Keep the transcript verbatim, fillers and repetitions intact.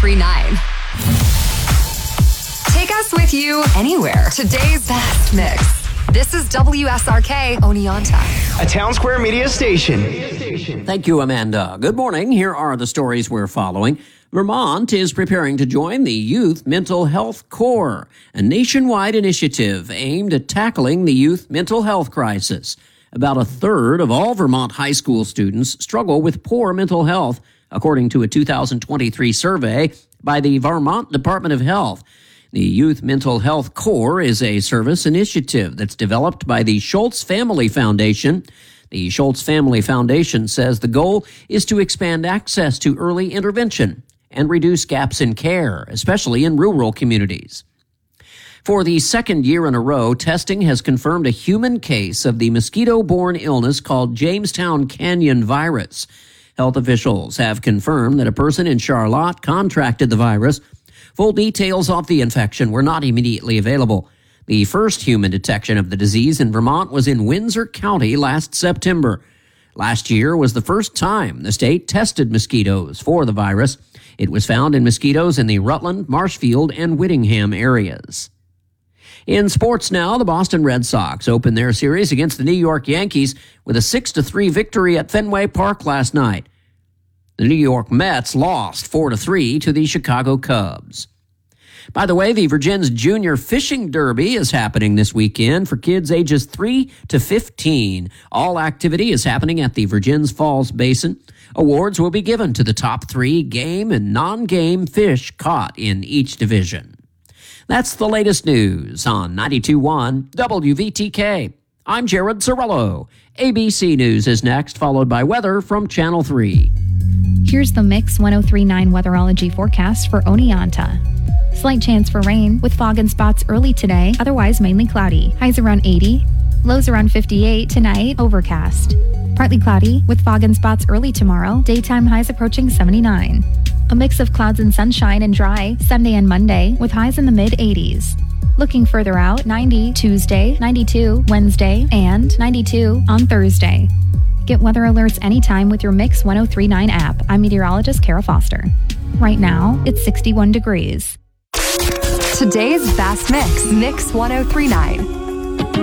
three point nine. Take us with you anywhere. Today's best mix. This is W S R K Oneonta, a Town Square Media station. Thank you, Amanda. Good morning. Here are the stories we're following. Vermont is preparing to join the Youth Mental Health Corps, a nationwide initiative aimed at tackling the youth mental health crisis. About a third of all Vermont high school students struggle with poor mental health, according to a two thousand twenty-three survey by the Vermont Department of Health. The Youth Mental Health Corps is a service initiative that's developed by the Schultz Family Foundation. The Schultz Family Foundation says the goal is to expand access to early intervention and reduce gaps in care, especially in rural communities. For the second year in a row, testing has confirmed a human case of the mosquito-borne illness called Jamestown Canyon virus. Health officials have confirmed that a person in Charlotte contracted the virus. Full details of the infection were not immediately available. The first human detection of the disease in Vermont was in Windsor County last September. Last year was the first time the state tested mosquitoes for the virus. It was found in mosquitoes in the Rutland, Marshfield, and Whittingham areas. In sports now, the Boston Red Sox opened their series against the New York Yankees with a six to three victory at Fenway Park last night. The New York Mets lost four to three to the Chicago Cubs. By the way, the Virgins Junior Fishing Derby is happening this weekend for kids ages three to fifteen. All activity is happening at the Virgins Falls Basin. Awards will be given to the top three game and non-game fish caught in each division. That's the latest news on ninety-two point one W V T K. I'm Jared Cirillo. A B C News is next, followed by weather from Channel three. Here's the Mix one oh three point nine weatherology forecast for Oneonta. Slight chance for rain with fog and spots early today, otherwise mainly cloudy. Highs around eighty. Lows around fifty-eight tonight, overcast. Partly cloudy with fog and spots early tomorrow, daytime highs approaching seventy-nine. A mix of clouds and sunshine and dry Sunday and Monday with highs in the mid-eighties. Looking further out, ninety Tuesday, ninety-two Wednesday, and ninety-two on Thursday. Get weather alerts anytime with your Mix one oh three point nine app. I'm meteorologist Kara Foster. Right now, it's sixty-one degrees. Today's best mix, Mix one oh three point nine.